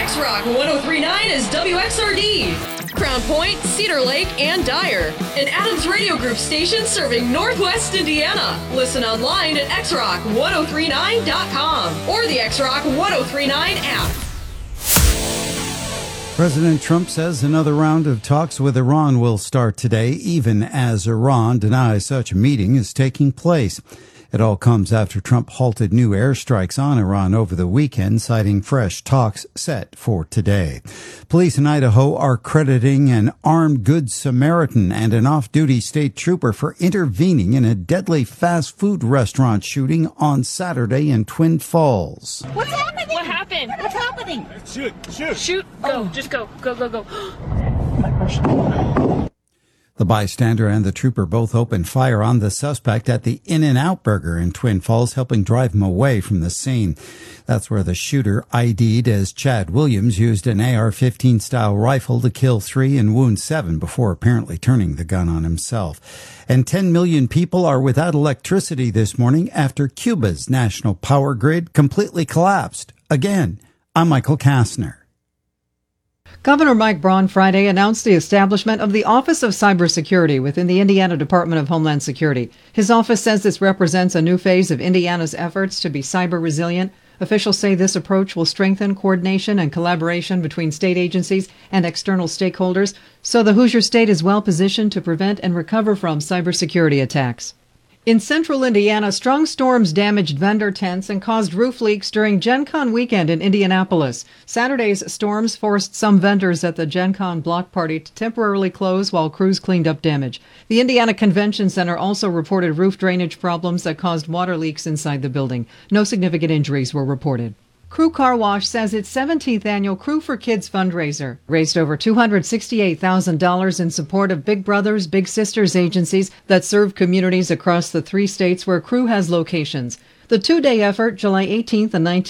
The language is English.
X-Rock 103.9 is WXRD. Crown Point, Cedar Lake, and Dyer. An Adams Radio Group station serving Northwest Indiana. Listen online at xrock1039.com or the X-Rock 1039 app. President Trump says another round of talks with Iran will start today, even as Iran denies such a meeting is taking place. It all comes after Trump halted new airstrikes on Iran over the weekend, citing fresh talks set for today. Police in Idaho are crediting an armed Good Samaritan and an off-duty state trooper for intervening in a deadly fast food restaurant shooting on Saturday in Twin Falls. What's happening? What happened? What's happening? Shoot. Go. Just go. Go. The bystander and the trooper both opened fire on the suspect at the In-N-Out Burger in Twin Falls, helping drive him away from the scene. That's where the shooter, ID'd as Chad Williams, used an AR-15 style rifle to kill 3 and wound 7 before apparently turning the gun on himself. And 10 million people are without electricity this morning after Cuba's national power grid completely collapsed. Again, I'm Michael Kastner. Governor Mike Braun Friday announced the establishment of the Office of Cybersecurity within the Indiana Department of Homeland Security. His office says this represents a new phase of Indiana's efforts to be cyber resilient. Officials say this approach will strengthen coordination and collaboration between state agencies and external stakeholders, so the Hoosier State is well positioned to prevent and recover from cybersecurity attacks. In central Indiana, strong storms damaged vendor tents and caused roof leaks during Gen Con weekend in Indianapolis. Saturday's storms forced some vendors at the Gen Con block party to temporarily close while crews cleaned up damage. The Indiana Convention Center also reported roof drainage problems that caused water leaks inside the building. No significant injuries were reported. Crew Car Wash says its 17th annual Crew for Kids fundraiser raised over $268,000 in support of Big Brothers Big Sisters agencies that serve communities across the 3 states where Crew has locations. The 2-day effort, July 18th and 19th,